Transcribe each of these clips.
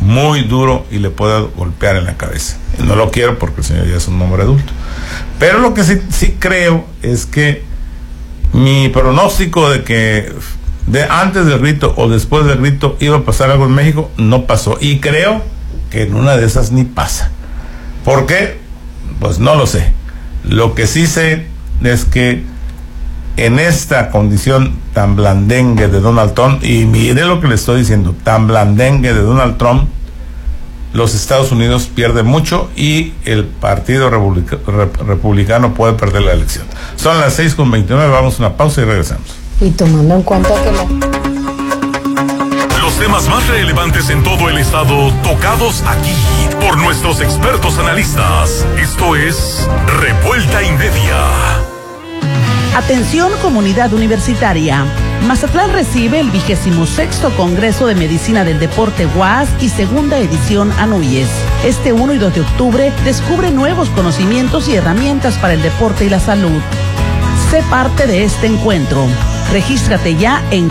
muy duro y le pueda golpear en la cabeza. No lo quiero porque el señor ya es un hombre adulto. Pero lo que sí creo es que mi pronóstico de que antes del grito o después del grito iba a pasar algo en México, no pasó. Y creo que en una de esas ni pasa. ¿Por qué? Pues no lo sé. Lo que sí sé es que en esta condición tan blandengue de Donald Trump, y mire lo que le estoy diciendo, tan blandengue de Donald Trump, los Estados Unidos pierden mucho y el Partido Republicano puede perder la elección. Son las 6:29, vamos a una pausa y regresamos. Y tomando en cuenta que los temas más relevantes en todo el estado, tocados aquí por nuestros expertos analistas. Esto es Revuelta y Media. Atención comunidad universitaria. Mazatlán recibe el 26º Congreso de Medicina del Deporte UAS y segunda edición ANUYES. Este 1 y 2 de octubre descubre nuevos conocimientos y herramientas para el deporte y la salud. Sé parte de este encuentro. Regístrate ya en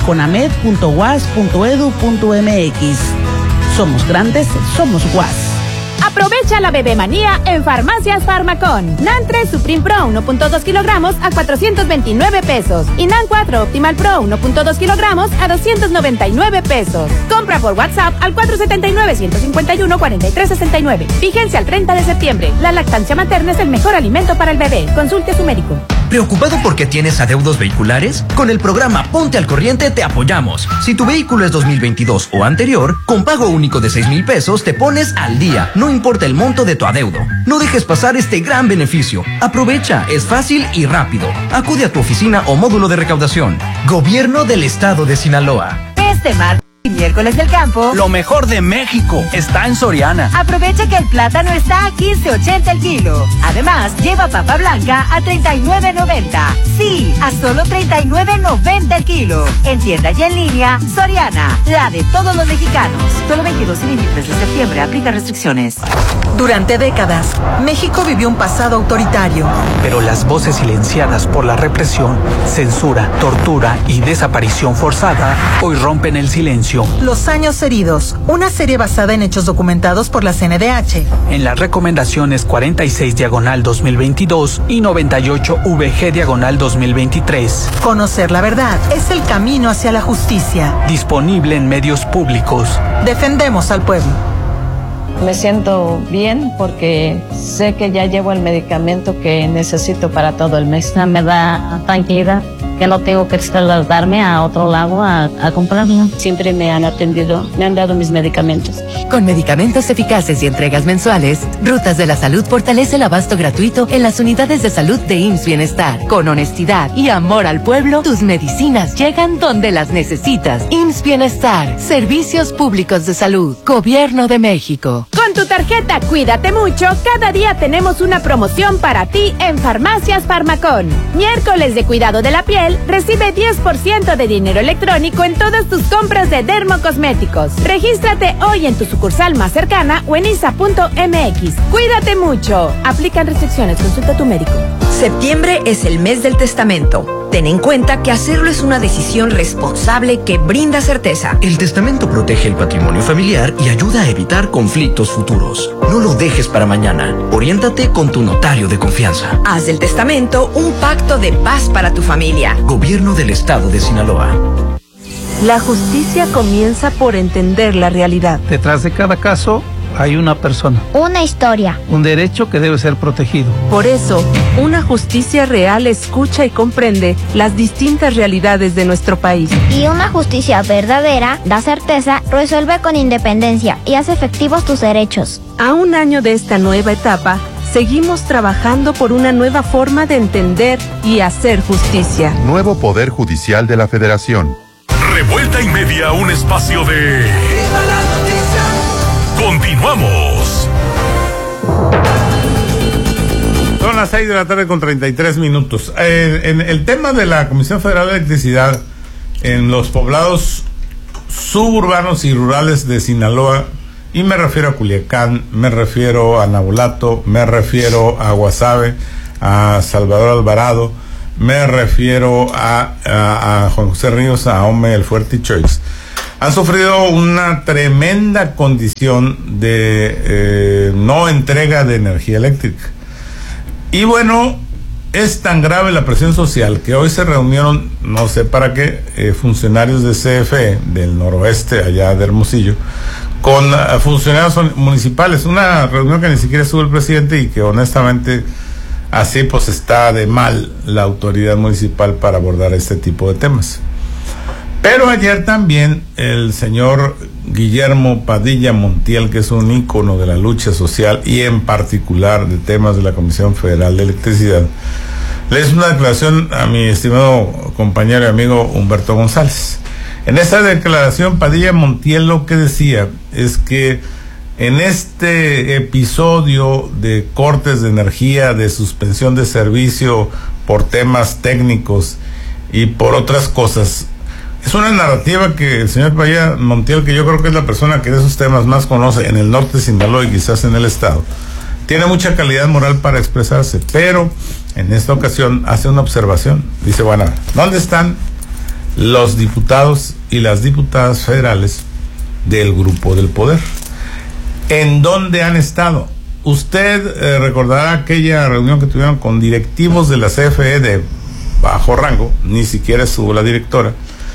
conamed.uas.edu.mx. Somos grandes, somos UAS. Aprovecha la bebemanía en Farmacias Farmacón. NAN 3 Supreme Pro 1.2 kilogramos a 429 pesos. Y NAN 4 Optimal Pro 1.2 kilogramos a 299 pesos. Compra por WhatsApp al 479-151-4369. Fíjense al 30 de septiembre. La lactancia materna es el mejor alimento para el bebé. Consulte a su médico. ¿Preocupado porque tienes adeudos vehiculares? Con el programa Ponte al Corriente te apoyamos. Si tu vehículo es 2022 o anterior, con pago único de 6,000 pesos te pones al día. No importa el monto de tu adeudo. No dejes pasar este gran beneficio. Aprovecha, es fácil y rápido. Acude a tu oficina o módulo de recaudación. Gobierno del Estado de Sinaloa. Este martes y miércoles del campo, lo mejor de México está en Soriana. Aprovecha que el plátano está a 15.80 el kilo. Además, lleva papa blanca a 39.90. Sí, a solo 39.90 el kilo. En tienda y en línea, Soriana, la de todos los mexicanos. Solo 22 y 23 de septiembre, aplica restricciones. Durante décadas, México vivió un pasado autoritario. Pero las voces silenciadas por la represión, censura, tortura y desaparición forzada hoy rompen el silencio. Los años heridos, una serie basada en hechos documentados por la CNDH. En las recomendaciones 46/2022 y 98/VG/2023. Conocer la verdad es el camino hacia la justicia. Disponible en medios públicos. Defendemos al pueblo. Me siento bien porque sé que ya llevo el medicamento que necesito para todo el mes. Me da tranquilidad que no tengo que trasladarme a otro lado a comprarlo. Siempre me han atendido, me han dado mis medicamentos. Con medicamentos eficaces y entregas mensuales, Rutas de la Salud fortalece el abasto gratuito en las unidades de salud de IMSS Bienestar. Con honestidad y amor al pueblo, tus medicinas llegan donde las necesitas. IMSS Bienestar, Servicios Públicos de Salud, Gobierno de México. Con tu tarjeta Cuídate Mucho, cada día tenemos una promoción para ti en Farmacias Farmacón. Miércoles de cuidado de la piel, recibe 10% de dinero electrónico en todas tus compras de dermocosméticos. Regístrate hoy en tu sucursal más cercana o en isa.mx. Cuídate mucho. Aplican restricciones. Consulta a tu médico. Septiembre es el mes del testamento. Ten en cuenta que hacerlo es una decisión responsable que brinda certeza. El testamento protege el patrimonio familiar y ayuda a evitar conflictos futuros. No lo dejes para mañana. Oriéntate con tu notario de confianza. Haz del testamento un pacto de paz para tu familia. Gobierno del Estado de Sinaloa. La justicia comienza por entender la realidad. Detrás de cada caso hay una persona. Una historia. Un derecho que debe ser protegido. Por eso, una justicia real escucha y comprende las distintas realidades de nuestro país. Y una justicia verdadera da certeza, resuelve con independencia y hace efectivos tus derechos. A un año de esta nueva etapa, seguimos trabajando por una nueva forma de entender y hacer justicia. Nuevo Poder Judicial de la Federación. Revuelta y Media, un espacio de... Continuamos. Son las 6:33 p.m. En el tema de la Comisión Federal de Electricidad, en los poblados suburbanos y rurales de Sinaloa, y me refiero a Culiacán, me refiero a Nabolato, me refiero a Guasave, a Salvador Alvarado, me refiero a Juan José Ríos, a Ome, El Fuerte y Choix. han sufrido una tremenda condición de no entrega de energía eléctrica. Y bueno, es tan grave la presión social que hoy se reunieron, no sé para qué, funcionarios de CFE del noroeste, allá de Hermosillo, con funcionarios municipales. Una reunión que ni siquiera estuvo el presidente y que honestamente así pues está de mal la autoridad municipal para abordar este tipo de temas. Pero ayer también el señor Guillermo Padilla Montiel, que es un ícono de la lucha social y en particular de temas de la Comisión Federal de Electricidad, le hizo una declaración a mi estimado compañero y amigo Humberto González. En esa declaración Padilla Montiel lo que decía es que en este episodio de cortes de energía, de suspensión de servicio por temas técnicos y por otras cosas, es una narrativa que el señor Padilla Montiel, que yo creo que es la persona que de esos temas más conoce en el norte de Sinaloa y quizás en el estado, tiene mucha calidad moral para expresarse, pero en esta ocasión hace una observación. Dice, bueno, ¿dónde están los diputados y las diputadas federales del Grupo del Poder? ¿En dónde han estado? Usted recordará aquella reunión que tuvieron con directivos de la CFE de bajo rango, ni siquiera estuvo la directora,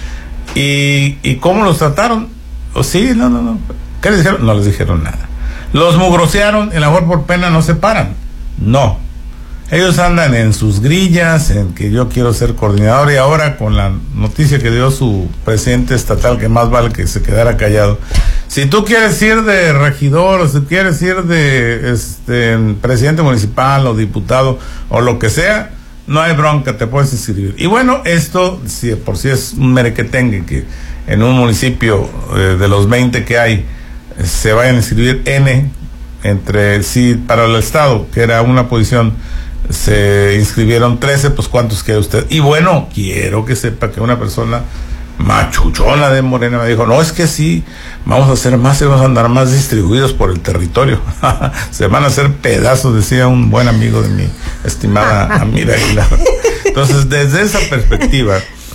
y cómo los trataron. ¿O sí? No. ¿Qué les dijeron? No les dijeron nada. Los mugrosearon, el amor por pena no se paran. No. Ellos andan en sus grillas, en que yo quiero ser coordinador, y ahora con la noticia que dio su presidente estatal, que más vale que se quedara callado. Si tú quieres ir de regidor, o si quieres ir de presidente municipal o diputado o lo que sea, no hay bronca, te puedes inscribir. Y bueno, esto, si por sí es un merequetengue que en un municipio de los 20 que hay se vayan a inscribir entre sí para el estado, que era una posición, se inscribieron 13, pues ¿cuántos quiere usted? Y bueno, quiero que sepa que una persona machuchona de Morena me dijo, no, es que sí, vamos a hacer más y vamos a andar más distribuidos por el territorio. Se van a hacer pedazos, decía un buen amigo de mi estimada Amira Aguilar. Entonces, desde esa perspectiva,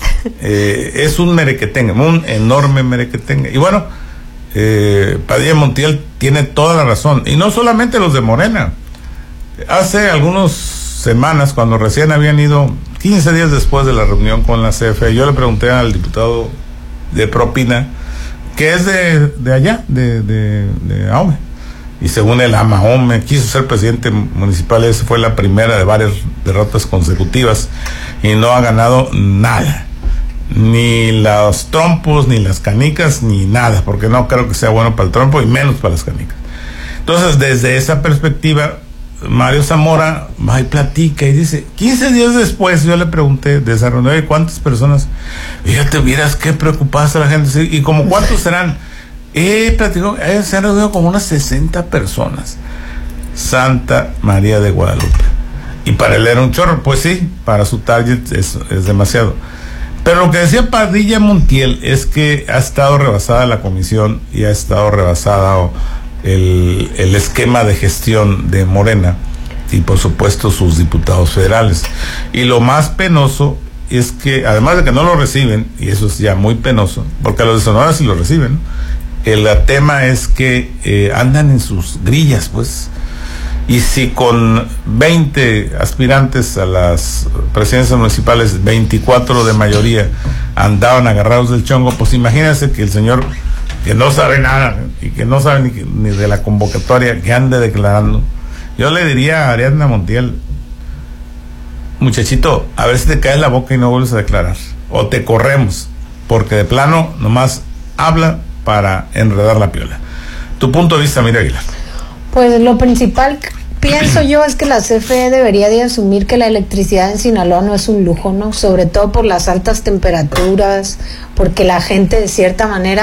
es un merequetengue, un enorme merequetengue. Y bueno, Padilla Montiel tiene toda la razón, y no solamente los de Morena. Hace algunas semanas, cuando recién habían ido, 15 días después de la reunión con la CFE, yo le pregunté al diputado de Propina, que es de allá, de Ahome, y según él ama Ahome, quiso ser presidente municipal, esa fue la primera de varias derrotas consecutivas, y no ha ganado nada, ni los trompos, ni las canicas, ni nada, porque no creo que sea bueno para el trompo, y menos para las canicas. Entonces, desde esa perspectiva, Mario Zamora va y platica y dice, 15 días después yo le pregunté de esa reunión, ¿cuántas personas? Fíjate, vieras qué preocupada está la gente. ¿Y como cuántos serán? Platicó, se han reunido como unas 60 personas. Santa María de Guadalupe. Y para él era un chorro, pues sí, para su target es demasiado. Pero lo que decía Padilla Montiel es que ha estado rebasada la comisión y ha estado rebasada el esquema de gestión de Morena y por supuesto sus diputados federales. Y lo más penoso es que, además de que no lo reciben, y eso es ya muy penoso, porque a los de Sonora sí lo reciben, ¿no? El tema es que andan en sus grillas, pues. Y si con 20 aspirantes a las presidencias municipales, 24 de mayoría andaban agarrados del chongo, pues imagínense que el señor, que no sabe nada y que no sabe ni de la convocatoria, que ande declarando. Yo le diría a Ariadna Montiel, muchachito, a ver si te caes la boca y no vuelves a declarar, o te corremos, porque de plano nomás habla para enredar la piola. Tu punto de vista, Mira Aguilar. Pues lo principal, pienso yo, es que la CFE debería de asumir que la electricidad en Sinaloa no es un lujo, ¿no? Sobre todo por las altas temperaturas, porque la gente de cierta manera